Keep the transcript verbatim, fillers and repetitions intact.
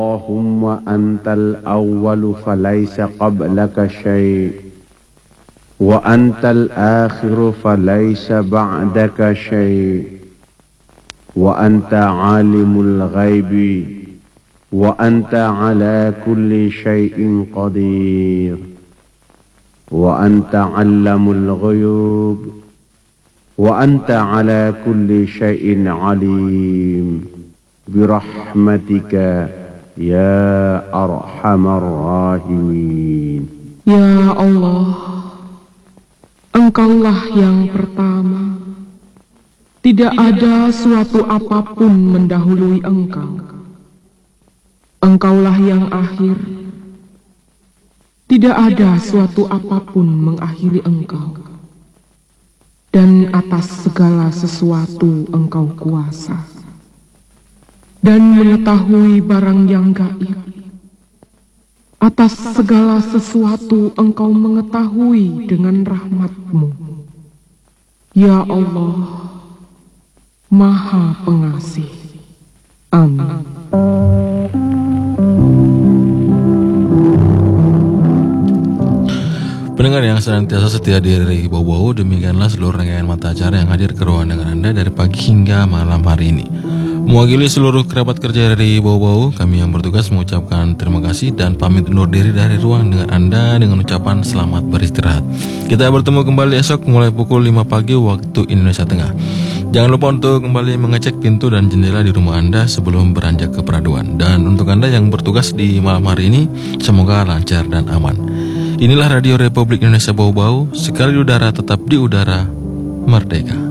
اللهم أنت الأول فليس قبلك شيء وأنت الآخر فليس بعدك شيء وأنت عالم الغيب وأنت على كل شيء قدير وأنت علم الغيوب وأنت على كل شيء عليم برحمتك يا أرحم الراحمين. Ya Allah, Engkaulah yang pertama, tidak ada suatu apapun mendahului Engkau. Engkaulah yang akhir, tidak ada suatu apapun mengakhiri Engkau. Dan atas segala sesuatu Engkau kuasa dan mengetahui barang yang gaib. Atas segala sesuatu Engkau mengetahui dengan rahmat-Mu. Ya Allah, Maha Pengasih. Amin. Pendengar yang senantiasa setia di Bau-Bau, demikianlah seluruh rangkaian mata acara yang hadir ke ruangan dengan Anda dari pagi hingga malam hari ini. Mewakili seluruh kerabat kerja dari Bau-Bau, kami yang bertugas mengucapkan terima kasih dan pamit undur diri dari ruang dengan Anda dengan ucapan selamat beristirahat. Kita bertemu kembali esok mulai pukul lima pagi waktu Indonesia Tengah. Jangan lupa untuk kembali mengecek pintu dan jendela di rumah Anda sebelum beranjak ke peraduan. Dan untuk Anda yang bertugas di malam hari ini, semoga lancar dan aman. Inilah Radio Republik Indonesia Bau-Bau, sekali di udara tetap di udara, merdeka.